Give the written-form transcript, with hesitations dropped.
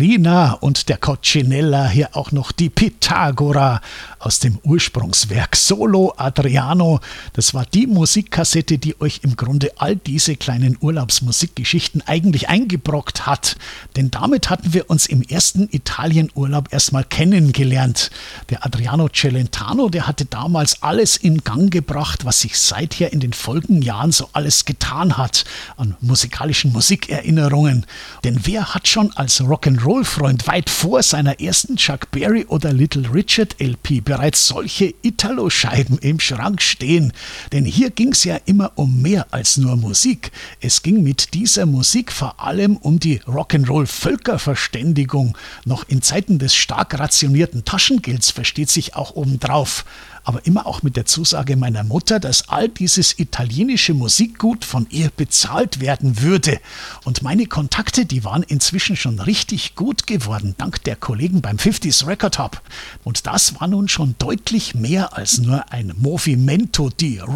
Ballerina und der Coccinella, hier auch noch die Pitagora aus dem Ursprungswerk Solo Adriano. Das war die Musikkassette, die euch im Grunde all diese kleinen Urlaubsmusikgeschichten eigentlich eingebrockt hat. Denn damit hatten wir uns im ersten Italienurlaub erstmal kennengelernt. Der Adriano Celentano, der hatte damals alles in Gang gebracht, was sich seither in den folgenden Jahren so alles getan hat an musikalischen Musikerinnerungen. Denn wer hat schon als Rock'n'Roll-Freund weit vor seiner ersten Chuck Berry oder Little Richard LP bereits solche Italo-Scheiben im Schrank stehen? Denn hier ging es ja immer um mehr als nur Musik. Es ging mit dieser Musik vor allem um die Rock'n'Roll-Völkerverständigung. Noch in Zeiten des stark rationierten Taschengelds, versteht sich auch obendrauf. Aber immer auch mit der Zusage meiner Mutter, dass all dieses italienische Musikgut von ihr bezahlt werden würde. Und meine Kontakte, die waren inzwischen schon richtig gut geworden, dank der Kollegen beim 50s Record Hub. Und das war nun schon deutlich mehr als nur ein Movimento di